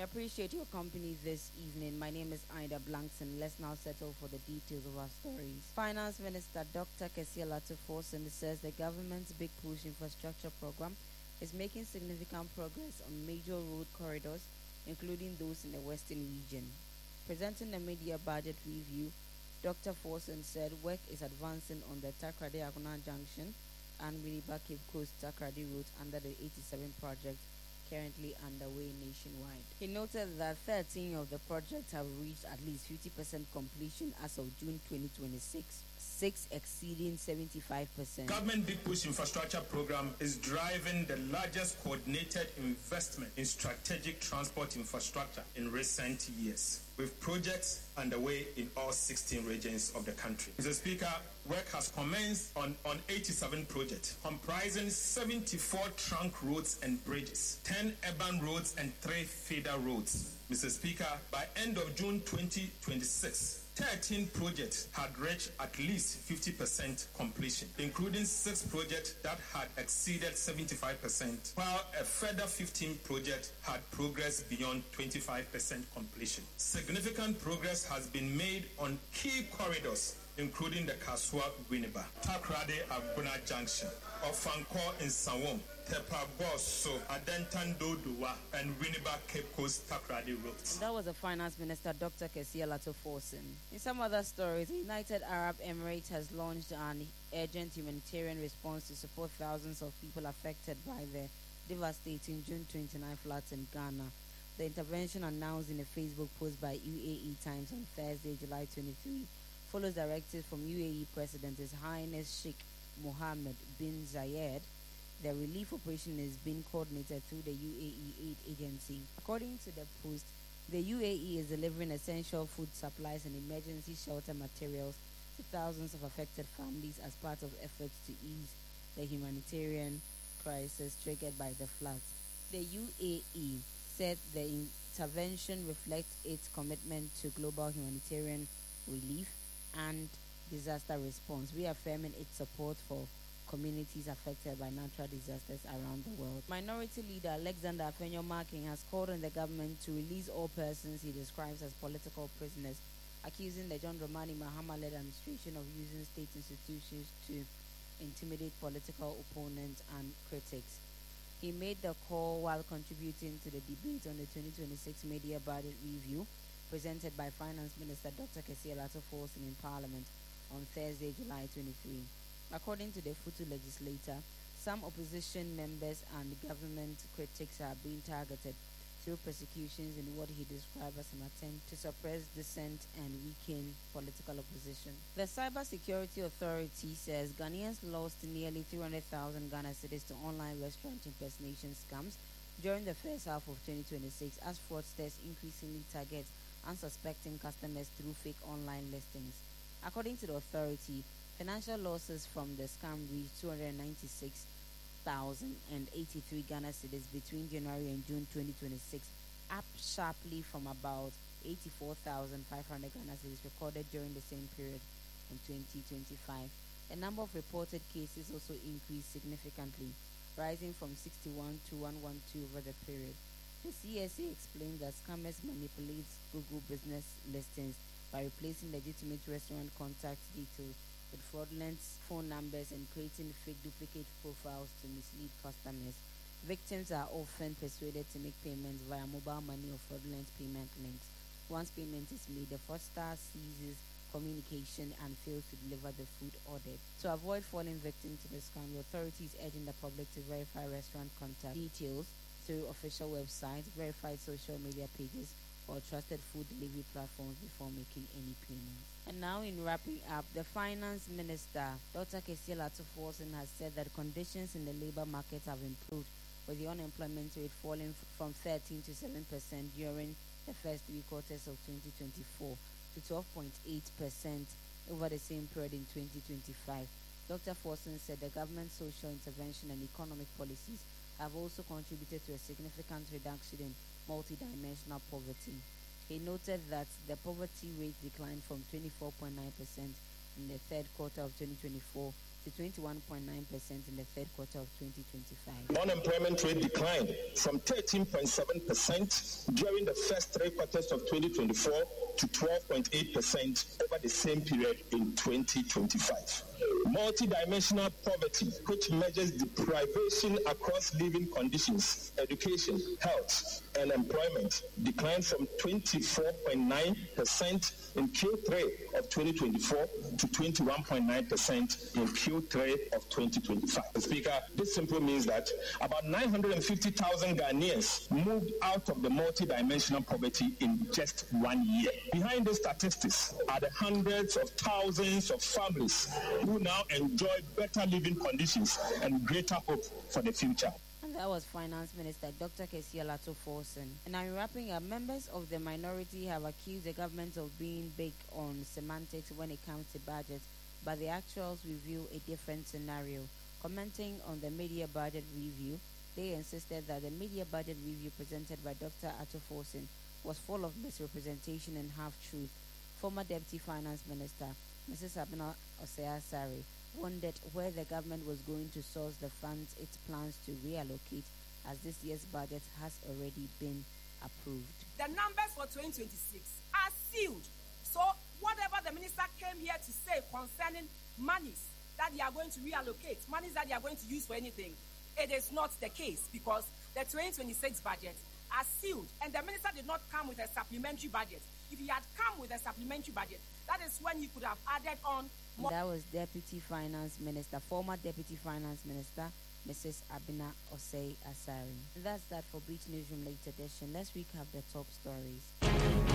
We appreciate your company this evening. My name is Ida Blankson. Let's now settle for the details of our stories. Finance Minister Dr. Kessie Alatufosun says the government's Big Push infrastructure program is making significant progress on major road corridors, including those in the Western region. Presenting the media budget review, Dr. Forson said work is advancing on the Takoradi-Agona Junction and Winneba Cape Coast Takoradi route under the 87 project currently underway nationwide. He noted that 13 of the projects have reached at least 50% completion as of June 2026, 6 exceeding 75%. Government Big Push infrastructure program is driving the largest coordinated investment in strategic transport infrastructure in recent years, with projects underway in all 16 regions of the country. Mr. Speaker, work has commenced on 87 projects, comprising 74 trunk roads and bridges, 10 urban roads and 3 feeder roads. Mr. Speaker, by end of June 2026, 13 projects had reached at least 50% completion, including 6 projects that had exceeded 75%, while a further 15 projects had progressed beyond 25% completion. Significant progress has been made on key corridors, including the Kaswa-Winneba, Takoradi-Agona Junction, Ofanko in Sawom, Tepa Bosso, Adentan Dodowa, and Winneba Cape Coast Takoradi routes. That was the Finance Minister, Dr. Kessie Alatufosun. In some other stories, the United Arab Emirates has launched an urgent humanitarian response to support thousands of people affected by the devastating June 29 floods in Ghana. The intervention, announced in a Facebook post by UAE Times on Thursday, July 23, follows directives from UAE President His Highness Sheikh Mohammed bin Zayed. The relief operation is being coordinated through the UAE Aid Agency. According to the post, the UAE is delivering essential food supplies and emergency shelter materials to thousands of affected families as part of efforts to ease the humanitarian crisis triggered by the floods. The UAE said the intervention reflects its commitment to global humanitarian relief and disaster response, reaffirming its support for communities affected by natural disasters around the world. Minority Leader Alexander Afenyo-Markin has called on the government to release all persons he describes as political prisoners, accusing the John Dramani Mahama-led administration of using state institutions to intimidate political opponents and critics. He made the call while contributing to the debate on the 2026 media budget review presented by Finance Minister Dr. Kessie Alatufosun in Parliament on Thursday, July 23. According to the Futu legislator, some opposition members and government critics are being targeted through persecutions in what he described as an attempt to suppress dissent and weaken political opposition. The Cybersecurity Authority says Ghanaians lost nearly 300,000 Ghana cedis to online restaurant impersonation scams during the first half of 2026 as fraudsters increasingly target unsuspecting customers through fake online listings. According to the authority, financial losses from the scam reached 296,083 Ghana cedis between January and June 2026, up sharply from about 84,500 Ghana cedis recorded during the same period in 2025. The number of reported cases also increased significantly, rising from 61 to 112 over the period. The CSA explained that scammers manipulate Google business listings by replacing legitimate restaurant contact details with fraudulent phone numbers and creating fake duplicate profiles to mislead customers. Victims are often persuaded to make payments via mobile money or fraudulent payment links. Once payment is made, the fraudster ceases communication and fails to deliver the food ordered. To avoid falling victim to the scam, the authority is urging the public to verify restaurant contact details through official websites, verified social media pages, or trusted food delivery platforms before making any payments. And now, in wrapping up, the Finance Minister, Dr. Kessie Alatufosun, has said that conditions in the labor market have improved, with the unemployment rate falling from 13 to 7% during the first 3 quarters of 2024 to 12.8% over the same period in 2025. Dr. Forson said the government's social intervention and economic policies have also contributed to a significant reduction in multidimensional poverty. He noted that the poverty rate declined from 24.9% in the third quarter of 2024 to 21.9% in the third quarter of 2025. Unemployment rate declined from 13.7% during the first 3 quarters of 2024 to 12.8% over the same period in 2025. Multidimensional poverty, which measures deprivation across living conditions, education, health, and employment, declined from 24.9% in Q3 of 2024 to 21.9% in Q3 of 2025. Speaker, this simply means that about 950,000 Ghanaians moved out of the multidimensional poverty in just 1 year. Behind these statistics are the hundreds of thousands of families who now enjoy better living conditions and greater hope for the future. And that was Finance Minister Dr. Kessia Lato-Forson. And I'm wrapping up. Members of the minority have accused the government of being big on semantics when it comes to budget, but the actuals reveal a different scenario. Commenting on the media budget review, they insisted that the media budget review presented by Dr. Lato-Forson was full of misrepresentation and half-truth. Former Deputy Finance Minister Mrs. Abena Osei-Asare wondered where the government was going to source the funds it plans to reallocate, as this year's budget has already been approved. The numbers for 2026 are sealed. So whatever the minister came here to say concerning monies that they are going to reallocate, monies that they are going to use for anything, it is not the case, because the 2026 budget are sealed, and the minister did not come with a supplementary budget. If he had come with a supplementary budget, that is when he could have added on more. That was Deputy Finance Minister, former Deputy Finance Minister, Mrs. Abena Osei-Asare. That's that for Beach Newsroom Late Edition. Let's recap the top stories.